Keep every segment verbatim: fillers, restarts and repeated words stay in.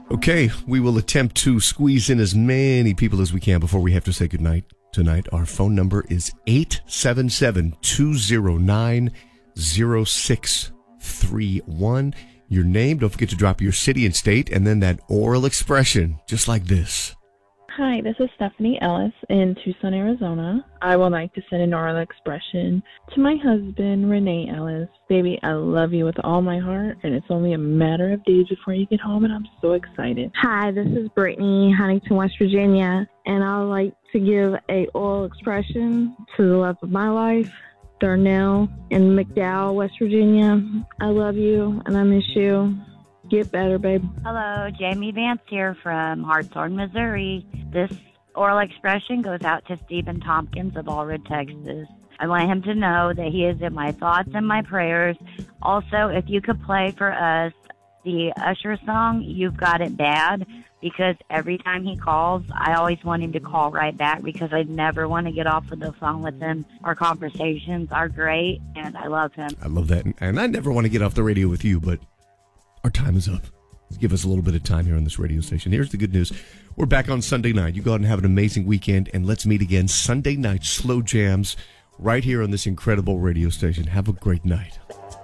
Okay, we will attempt to squeeze in as many people as we can before we have to say goodnight tonight. Our phone number is eight seven seven, two zero nine, zero six three one. Your name, don't forget to drop your city and state, and then that oral expression, just like this. Hi, this is Stephanie Ellis in Tucson, Arizona. I would like to send an oral expression to my husband, Renee Ellis. Baby, I love you with all my heart, and it's only a matter of days before you get home, and I'm so excited. Hi, this is Brittany, Huntington, West Virginia, and I would like to give a oral expression to the love of my life, Darnell in McDowell, West Virginia. I love you, and I miss you. Get better, babe. Hello, Jamie Vance here from Hartshorn, Missouri. This oral expression goes out to Stephen Tompkins of Allred, Texas. I want him to know that he is in my thoughts and my prayers. Also, if you could play for us the Usher song, You've Got It Bad, because every time he calls, I always want him to call right back because I never want to get off of the phone with him. Our conversations are great, and I love him. I love that. And I never want to get off the radio with you, but our time is up. Give us a little bit of time here on this radio station. Here's the good news. We're back on Sunday night. You go out and have an amazing weekend, and let's meet again Sunday night, Slow Jams, right here on this incredible radio station. Have a great night.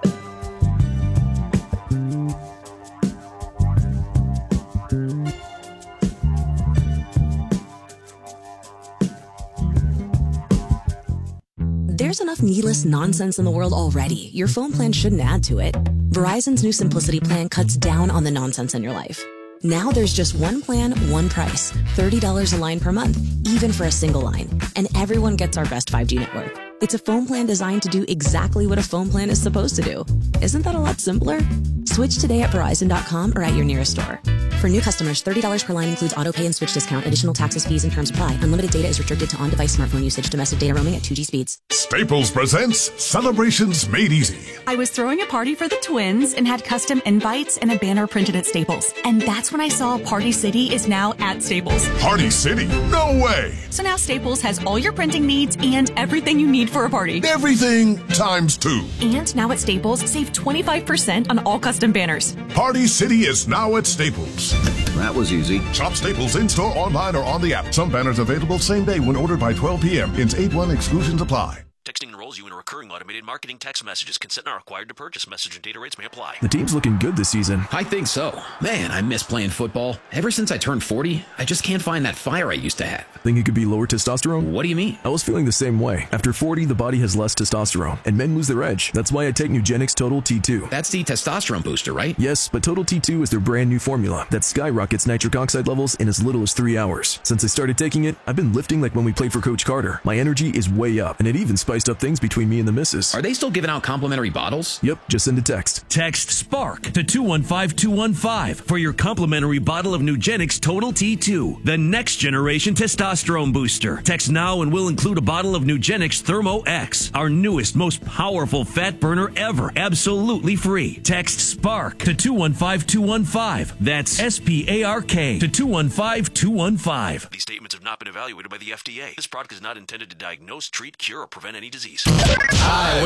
There's enough needless nonsense in the world already. Your phone plan shouldn't add to it. Verizon's new Simplicity plan cuts down on the nonsense in your life. Now there's just one plan, one price. thirty dollars a line per month, even for a single line. And everyone gets our best five G network. It's a phone plan designed to do exactly what a phone plan is supposed to do. Isn't that a lot simpler? Switch today at Verizon dot com or at your nearest store. For new customers, thirty dollars per line includes auto pay and switch discount. Additional taxes, fees, and terms apply. Unlimited data is restricted to on-device smartphone usage. Domestic data roaming at two G speeds. Staples presents Celebrations Made Easy. I was throwing a party for the twins and had custom invites and a banner printed at Staples. And that's when I saw Party City is now at Staples. Party City? No way! So now Staples has all your printing needs and everything you need for a party. Everything times two. And now at Staples, save twenty-five percent on all custom banners. Party City is now at Staples. That was easy. Shop Staples in-store, online, or on the app. Some banners available same day when ordered by twelve p.m. Ins eight one exclusions apply. Texting enrolls you in a recurring automated marketing text messages. Consent not required to purchase. Message and data rates may apply. The team's looking good this season. I think so. Man, I miss playing football. Ever since I turned forty, I just can't find that fire I used to have. Think it could be lower testosterone? What do you mean? I was feeling the same way. After forty, the body has less testosterone, and men lose their edge. That's why I take Nugenix Total T two. That's the testosterone booster, right? Yes, but Total T two is their brand new formula that skyrockets nitric oxide levels in as little as three hours. Since I started taking it, I've been lifting like when we played for Coach Carter. My energy is way up, and it even spiced up things between me and the missus. Are they still giving out complimentary bottles? Yep, just send a text. Text SPARK to two one five two one five for your complimentary bottle of Nugenix Total T two, the next generation testosterone booster. Text now and we'll include a bottle of Nugenix Thermo X, our newest, most powerful fat burner ever, absolutely free. Text SPARK to two one five two one five. That's S P A R K to two one five two one five. These statements have not been evaluated by the F D A. This product is not intended to diagnose, treat, cure, or prevent any disease. Hi.